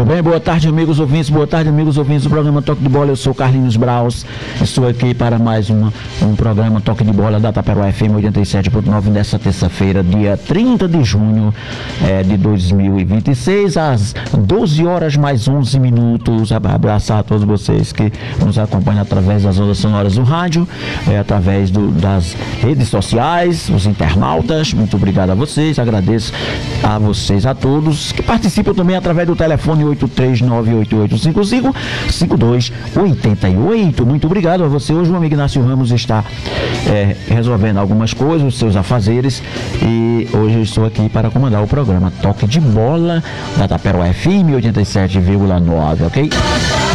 Muito bem, boa tarde, amigos ouvintes do programa Toque de Bola. Eu sou Carlinhos Braus, estou aqui para mais um programa Toque de Bola da Taperoá FM 87.9 nessa terça-feira, dia 30 de junho de 2026, às 12 horas mais 11 minutos. Abraçar a todos vocês que nos acompanham através das ondas sonoras do rádio, através das redes sociais, os internautas. Muito obrigado a vocês, agradeço a vocês, a todos que participam também através do telefone 83988555288. Muito obrigado a você. Hoje o amigo Ignácio Ramos está resolvendo algumas coisas, os seus afazeres, e hoje eu estou aqui para comandar o programa Toque de Bola da Taperoá FM 87,9, ok?